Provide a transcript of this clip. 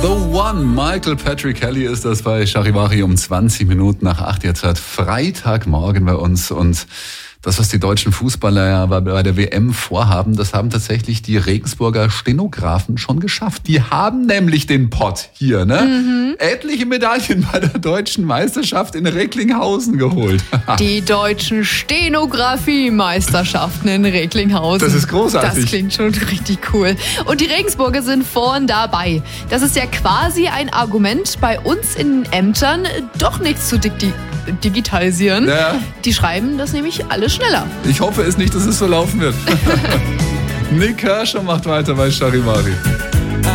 The One, Michael Patrick Kelly ist das bei Charivari um 20 Minuten nach 8. Jetzt hat Freitagmorgen bei uns und das, was die deutschen Fußballer ja bei der WM vorhaben, das haben tatsächlich die Regensburger Stenografen schon geschafft. Die haben nämlich den Pott hier, ne? Etliche Medaillen bei der deutschen Meisterschaft in Recklinghausen geholt. Die deutschen Stenografie-Meisterschaften in Recklinghausen. Das ist großartig. Das klingt schon richtig cool. Und die Regensburger sind vorn dabei. Das ist ja quasi ein Argument, bei uns in den Ämtern doch nichts zu digitalisieren. Ja. Die schreiben das nämlich alles schneller. Ich hoffe es nicht, dass es so laufen wird. Nick Kershaw macht weiter bei Charivari.